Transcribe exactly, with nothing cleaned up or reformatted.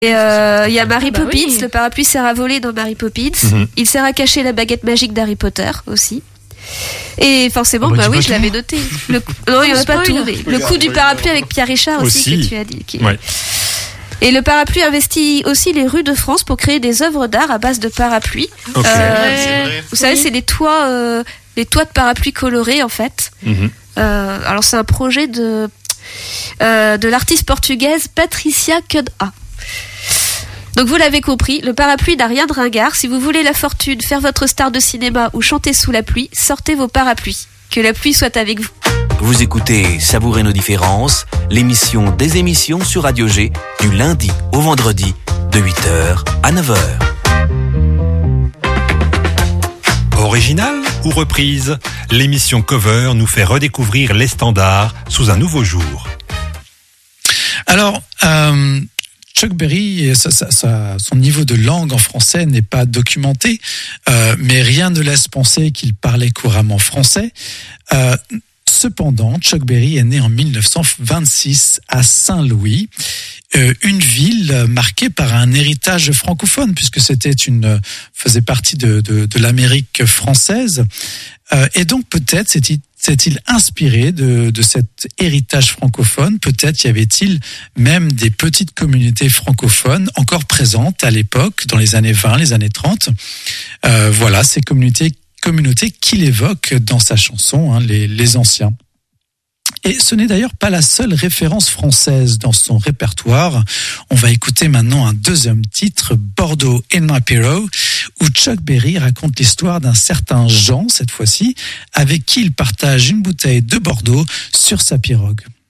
Et euh, il y a Mary bah Poppins, oui. le parapluie sert à voler dans Mary Poppins. Mm-hmm. Il sert à cacher la baguette magique d'Harry Potter aussi. Et forcément, Ah bah, bah dis oui, pas je tout. l'avais noté. Le... Non, il n'y en a pas tout. Spoil. mais Le coup du parapluie avec Pierre Richard aussi, Aussi. que tu as dit. qui- Ouais. Et le parapluie investit aussi les rues de France pour créer des œuvres d'art à base de parapluies. Ok. Euh, C'est vrai. Vous savez, Oui. c'est des toits, euh, des toits de parapluies colorés en fait. Mhm. Euh, alors c'est un projet de euh, de l'artiste portugaise Patricia Cud'a. Donc vous l'avez compris, le parapluie n'a rien de ringard. Si vous voulez la fortune, faire votre star de cinéma ou chanter sous la pluie, sortez vos parapluies. Que la pluie soit avec vous. Vous écoutez Savourer nos différences, l'émission des émissions sur Radio G, du lundi au vendredi, de huit heures à neuf heures. Original ou reprise, l'émission Cover nous fait redécouvrir les standards sous un nouveau jour. Alors, euh, Chuck Berry, ça, ça, ça, son niveau de langue en français n'est pas documenté, euh, mais rien ne laisse penser qu'il parlait couramment français. Euh, cependant, Chuck Berry est né en dix-neuf cent vingt-six à Saint-Louis, euh, une ville marquée par un héritage francophone, puisque c'était une faisait partie de, de, de l'Amérique française. Euh, et donc peut-être s'est-il, s'est-il inspiré de, de cet héritage francophone. Peut-être y avait-il même des petites communautés francophones encore présentes à l'époque, dans les années vingt, les années trente. Euh, voilà, ces communautés, communautés qu'il évoque dans sa chanson, hein, les, les anciens. Et ce n'est d'ailleurs pas la seule référence française dans son répertoire. On va écouter maintenant un deuxième titre, Bordeaux in My Pillow, où Chuck Berry raconte l'histoire d'un certain Jean, cette fois-ci, avec qui il partage une bouteille de Bordeaux sur sa pirogue.